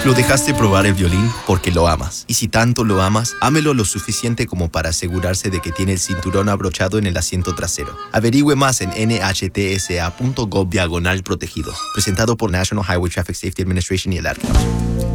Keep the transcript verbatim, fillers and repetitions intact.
Lo dejaste probar el violín porque lo amas. Y si tanto lo amas, ámelo lo suficiente como para asegurarse de que tiene el cinturón abrochado en el asiento trasero. Averigüe más en nhtsa.gov diagonal protegido. Presentado por National Highway Traffic Safety Administration y el Ad Council.